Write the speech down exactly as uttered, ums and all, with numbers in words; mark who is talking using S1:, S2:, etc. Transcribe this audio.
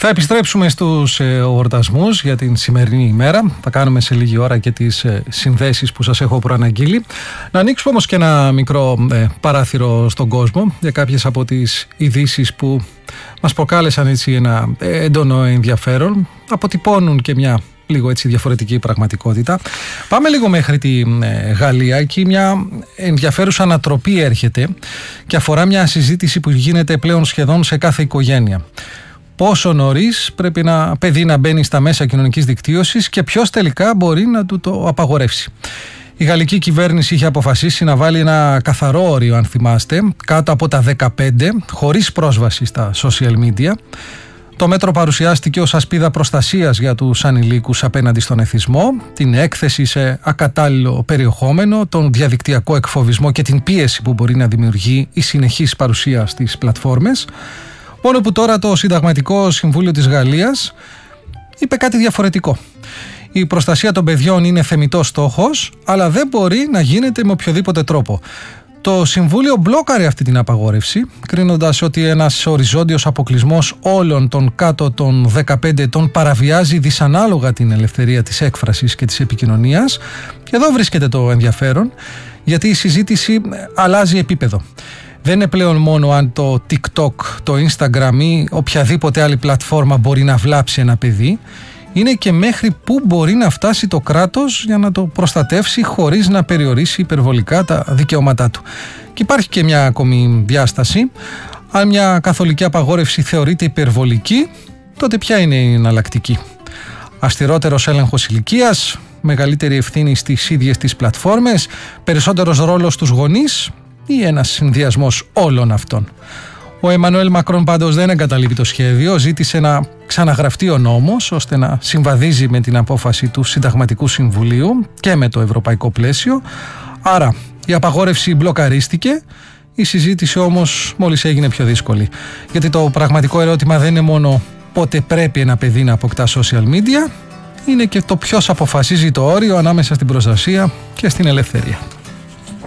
S1: Θα επιστρέψουμε στους ε, εορτασμούς για την σημερινή ημέρα. Θα κάνουμε σε λίγη ώρα και τις ε, συνδέσεις που σας έχω προαναγγείλει. Να ανοίξουμε όμως και ένα μικρό ε, παράθυρο στον κόσμο για κάποιες από τις ειδήσεις που μας προκάλεσαν έτσι ένα ε, έντονο ενδιαφέρον. Αποτυπώνουν και μια λίγο έτσι διαφορετική πραγματικότητα. Πάμε λίγο μέχρι τη ε, Γαλλία. Εκεί μια ενδιαφέρουσα ανατροπή έρχεται και αφορά μια συζήτηση που γίνεται πλέον σχεδόν σε κάθε οικογένεια. Πόσο νωρίς πρέπει ένα παιδί να μπαίνει στα μέσα κοινωνικής δικτύωσης και ποιος τελικά μπορεί να του το απαγορεύσει. Η γαλλική κυβέρνηση είχε αποφασίσει να βάλει ένα καθαρό όριο, αν θυμάστε, κάτω από τα δεκαπέντε, χωρίς πρόσβαση στα social media. Το μέτρο παρουσιάστηκε ως ασπίδα προστασίας για τους ανηλίκους απέναντι στον εθισμό, την έκθεση σε ακατάλληλο περιεχόμενο, τον διαδικτυακό εκφοβισμό και την πίεση που μπορεί να δημιουργεί η συνεχής παρουσία στις πλατφόρμες. Μόνο που τώρα το Συνταγματικό Συμβούλιο της Γαλλίας είπε κάτι διαφορετικό. Η προστασία των παιδιών είναι θεμιτός στόχος, αλλά δεν μπορεί να γίνεται με οποιοδήποτε τρόπο. Το Συμβούλιο μπλόκαρε αυτή την απαγόρευση, κρίνοντας ότι ένας οριζόντιος αποκλεισμός όλων των κάτω των δεκαπέντε ετών παραβιάζει δυσανάλογα την ελευθερία της έκφρασης και της επικοινωνίας. Και εδώ βρίσκεται το ενδιαφέρον, γιατί η συζήτηση αλλάζει επίπεδο. Δεν είναι πλέον μόνο αν το TikTok, το Instagram ή οποιαδήποτε άλλη πλατφόρμα μπορεί να βλάψει ένα παιδί. Είναι και μέχρι πού μπορεί να φτάσει το κράτος για να το προστατεύσει χωρίς να περιορίσει υπερβολικά τα δικαιώματά του. Και υπάρχει και μια ακόμη διάσταση. Αν μια καθολική απαγόρευση θεωρείται υπερβολική, τότε ποια είναι η εναλλακτική? Αυστηρότερος έλεγχος ηλικίας, μεγαλύτερη ευθύνη στις ίδιες τις πλατφόρμες, περισσότερος ρόλος στους γονείς ή ένας συνδυασμός όλων αυτών? Ο Εμμανουέλ Μακρόν πάντως δεν εγκαταλείπει το σχέδιο, ζήτησε να ξαναγραφτεί ο νόμος ώστε να συμβαδίζει με την απόφαση του Συνταγματικού Συμβουλίου και με το ευρωπαϊκό πλαίσιο. Άρα η απαγόρευση μπλοκαρίστηκε, η συζήτηση όμως μόλις έγινε πιο δύσκολη. Γιατί το πραγματικό ερώτημα δεν είναι μόνο πότε πρέπει ένα παιδί να αποκτά social media, είναι και το ποιος αποφασίζει το όριο ανάμεσα στην προστασία και στην ελευθερία.